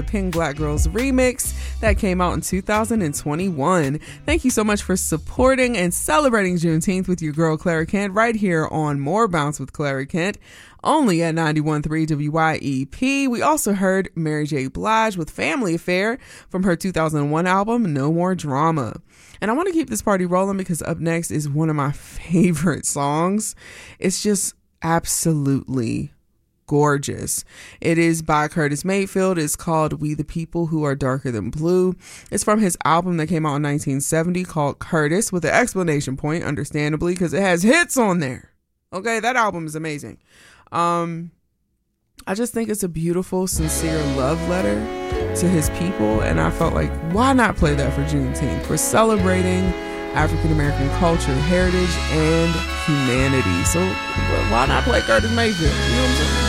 Pink Black Girls remix that came out in 2021. Thank you so much for supporting and celebrating Juneteenth with your girl Clara Kent right here on More Bounce with Clara Kent, only at 91.3 WYEP. We also heard Mary J. Blige with Family Affair from her 2001 album No More Drama. And I want to keep this party rolling because up next is one of my favorite songs. It's just absolutely gorgeous. It is by Curtis Mayfield. It's called We the People Who Are Darker Than Blue. It's from his album that came out in 1970 called Curtis, with an exclamation point, understandably, because it has hits on there. Okay, that album is amazing. I just think it's a beautiful, sincere love letter to his people, and I felt like, why not play that for Juneteenth? We're celebrating African American culture, heritage, and humanity. So why not play Curtis Mayfield? You know what I'm saying?